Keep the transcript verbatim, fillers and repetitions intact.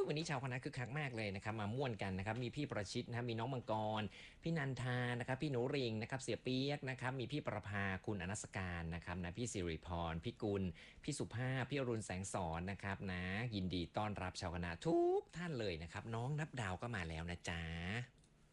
วันนี้ชาวคณะคึกคักมากเลยนะครับมาม่วนกันนะครับมีพี่ประชิดนะครับมีน้องมังกรพี่นันทานะครับพี่หนูริงนะครับเสียเปียกนะครับมีพี่ประภาคุณอนัสการนะครับนะพี่สิริพรพี่กุลพี่สุภาพพี่อรุณแสงสอนนะครับนะยินดีต้อนรับชาวคณะทุกท่านเลยนะครับน้องนับดาวก็มาแล้วนะจ๊ะ